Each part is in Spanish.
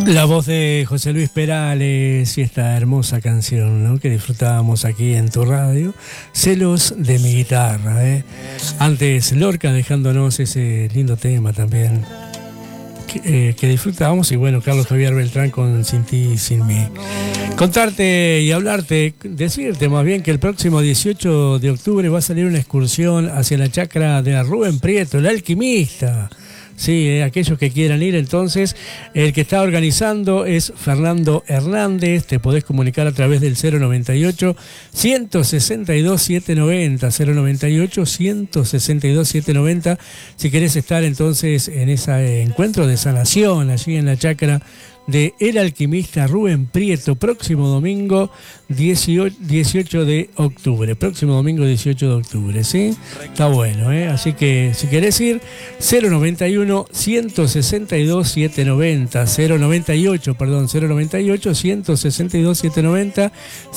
La voz de José Luis Perales y esta hermosa canción, ¿no?, que disfrutábamos aquí en tu radio, Celos de mi guitarra, ¿eh? Antes Lorca dejándonos ese lindo tema también que disfrutábamos, y bueno, Carlos Javier Beltrán con Sin ti, sin mí. Contarte y hablarte, decirte más bien que el próximo 18 de octubre va a salir una excursión hacia la chacra de Rubén Prieto, el alquimista. Sí, aquellos que quieran ir, entonces, el que está organizando es Fernando Hernández. Te podés comunicar a través del 098-162-790, 098-162-790, si querés estar entonces en ese encuentro de sanación allí en la chacra de El Alquimista Rubén Prieto, próximo domingo 18 de octubre. Próximo domingo 18 de octubre, ¿sí? Está bueno, ¿eh? Así que si querés ir, 098-162-790, 098-162-790,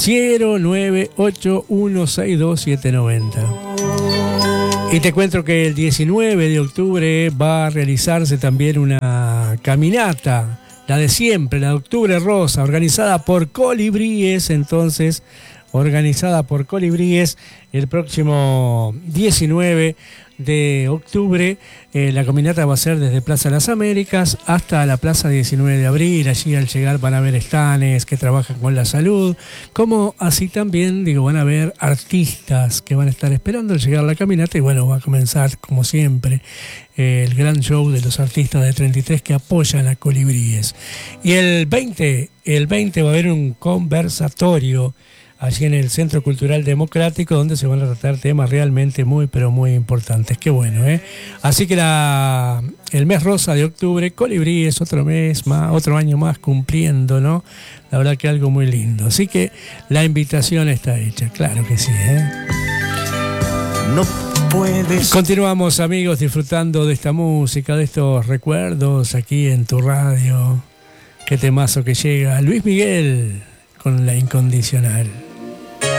098-162-790. Y te cuento que el 19 de octubre va a realizarse también una caminata, la de siempre, la de Octubre Rosa, organizada por Colibríes, entonces, organizada por Colibríes, el próximo 19 de octubre. La caminata va a ser desde Plaza Las Américas hasta la Plaza 19 de Abril. Allí al llegar van a ver estanes que trabajan con la salud, como así también, van a ver artistas que van a estar esperando al llegar a la caminata. Y bueno, va a comenzar, como siempre, el gran show de los artistas de 33 que apoyan a Colibríes. Y el 20 va a haber un conversatorio allí en el Centro Cultural Democrático, donde se van a tratar temas realmente muy, pero muy importantes. Qué bueno, ¿eh? Así que el mes rosa de octubre, Colibríes, otro mes más, otro año más cumpliendo, ¿no? La verdad que algo muy lindo. Así que la invitación está hecha, claro que sí, ¿eh? No puedes. Continuamos, amigos, disfrutando de esta música, de estos recuerdos aquí en tu radio. Qué temazo que llega Luis Miguel con La Incondicional.